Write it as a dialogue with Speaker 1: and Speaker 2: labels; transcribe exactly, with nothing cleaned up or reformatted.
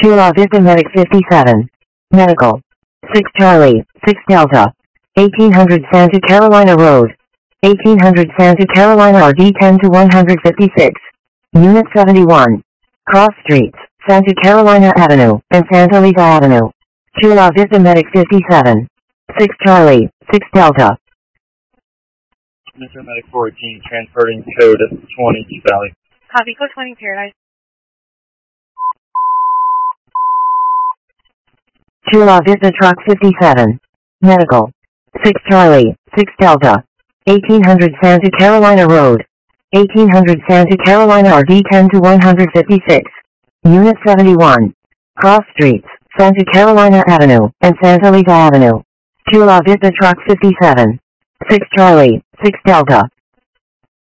Speaker 1: Chula Vista Medic fifty-seven. Medical. six Charlie, six Delta. eighteen hundred Santa Carolina Road. eighteen hundred Santa Carolina R D ten to one fifty-six. Unit seventy-one. Cross Streets, Santa Carolina Avenue, and Santa Lisa Avenue. Chula Vista Medic fifty-seven. six Charlie, six Delta.
Speaker 2: Mister Medic fourteen, transferring code twenty to Valley.
Speaker 3: Copy, code twenty, Paradise.
Speaker 1: Chula Vista Truck fifty-seven. Medical. six Charlie, six Delta. eighteen hundred Santa Carolina Road. eighteen hundred Santa Carolina R D ten to one fifty-six. Unit seventy-one. Cross Streets, Santa Carolina Avenue, and Santa Lisa Avenue. Chula Vista Truck fifty-seven. six Charlie, six Delta.